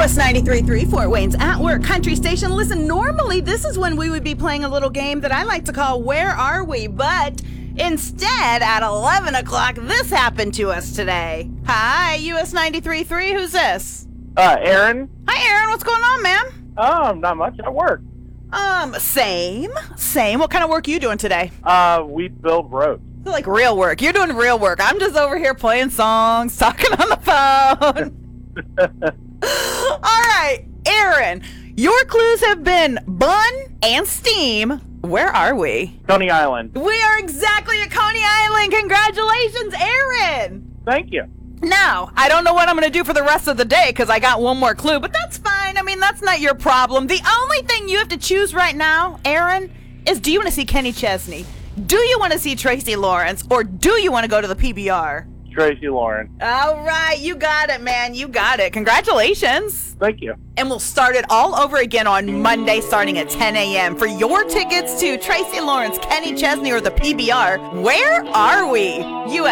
US 93.3, Fort Wayne's At Work Country Station. Listen, normally this is when we would be playing a little game that I like to call Where Are We? But instead, at 11 o'clock, this happened to us today. Hi, US 93.3, who's this? Aaron. Hi, Aaron, what's going on, man? Not much. I work. Same. What kind of work are you doing today? We build roads. Like real work. You're doing real work. I'm just over here playing songs, talking on the phone. All right, Aaron, your clues have been bun and steam. Where are we? Coney Island. We are exactly at Coney Island. Congratulations, Aaron. Thank you. Now, I don't know what I'm going to do for the rest of the day because I got one more clue, but that's fine. I mean, that's not your problem. The only thing you have to choose right now, Aaron, is do you want to see Kenny Chesney? Do you want to see Tracy Lawrence? Or do you want to go to the PBR? Tracy Lawrence. All right, you got it, man. You got it. Congratulations. Thank you. And we'll start it all over again on Monday starting at 10 a.m. For your tickets to Tracy Lawrence, Kenny Chesney, or the PBR, where are we? US